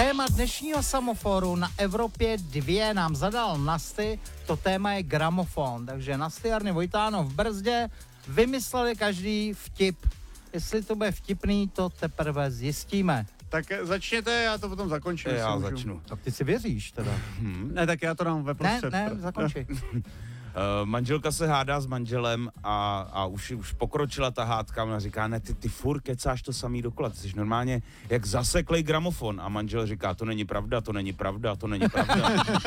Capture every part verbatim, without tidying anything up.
Téma dnešního samoforu na Evropě dva nám zadal Nasty, to téma je gramofon, takže Nasty, Jarny, Vojtáno v brzdě vymysleli každý vtip. Jestli to bude vtipný, to teprve zjistíme. Tak začněte, já to potom zakončím. Já začnu. Tak ty si věříš teda? Hmm. Ne, tak já to dám ve prostřed. Ne, ne, zakonči. Uh, manželka se hádá s manželem a, a už, už pokročila ta hádka. Ona říká, ne, ty, ty furt kecáš to samý dokola, ty jsi normálně jak zaseklej gramofon. A manžel říká, to není pravda, to není pravda, to není pravda.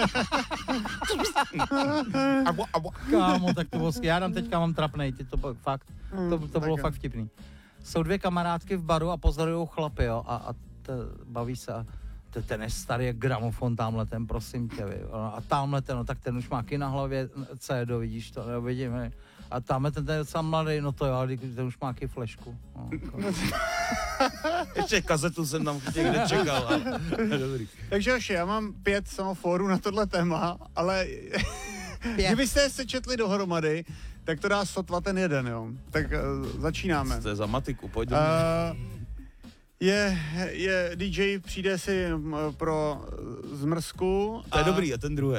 Kámo, tak to bylo, já dám teďka, mám trapnej, ty to bylo fakt, to, to bylo fakt vtipný. Jsou dvě kamarádky v baru a pozorujou chlapy, jo, a, a t, baví se a t, ten je starý jak gramofon, tamhle ten, prosím tě, vy, a tamhle ten, no tak ten už má ky na hlavě, C D, vidíš to, nebo vidím, hej. A tamhle ten, ten je docela mladý, no to jo, ale ten už má ky flešku. No, ještě kazetu jsem tam někde čekal. A... Dobrý. Takže Joši, já mám pět samoforů na tohle téma, ale kdybyste je sečetli dohromady, tak to dá sotva ten jeden, jo. Tak uh, začínáme. To je za matiku, pojď do uh, je, je D J, přijde si m, pro zmrzku. To je dobrý, a ten druhý.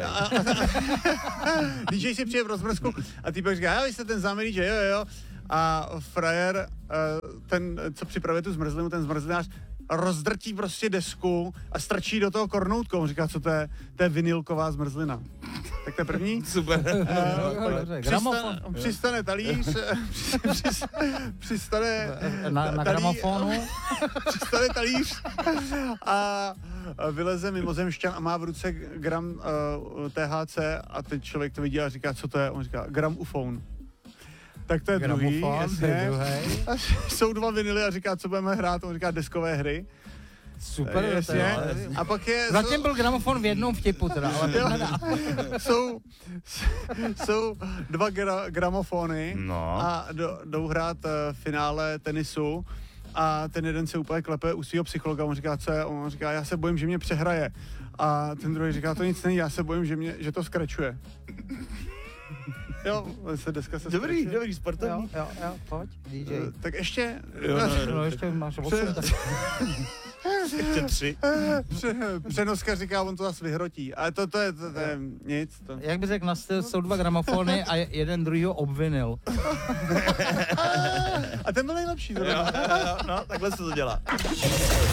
D J si přijde pro zmrzku a týpek říká, já, vy jste ten známý D J, jo, jo. A frajer, uh, ten, co připravuje tu zmrzlinu, ten zmrzlinář, rozdrtí prostě desku a strčí do toho kornoutkou. On říká, co to je? To je vinylková zmrzlina. Tak to je první. Super. Uh, přistane, přistane talíř, přistane na, na gramofonu. Přistane talíř a vyleze mimozemšťan a má v ruce gram uh, T H C a teď člověk to vidí a říká, co to je? On říká, gramofon. Tak to je gramofon, druhý, jasně. Druhý. A jsou dva vinily a říká, co budeme hrát, on říká deskové hry. Super, jasně. A pak je... Zatím byl gramofon v jednom vtipu teda, ale to nedá. jsou, jsou dva gra, gramofony no. a do, jdou hrát uh, finále tenisu a ten jeden se úplně klepe u svého psychologa, on říká, co je? On říká, já se bojím, že mě přehraje. A ten druhý říká, to nic není, já se bojím, že, mě, že to skračuje. Jo, se deska se Dobrý, skračuje. dobrý, sportovní. Jo, jo, jo, pojď, D J. Uh, tak ještě... Jo, no, no, ještě máš osm. Ještě tři. Přenoska říká, on to zase vyhrotí. Ale to, to, je, to, to je nic. To. Jak by řekl, na styl jsou dva gramofony a jeden druhýho obvinil. A ten byl nejlepší. Jo, jo, jo, no, takhle se to dělá.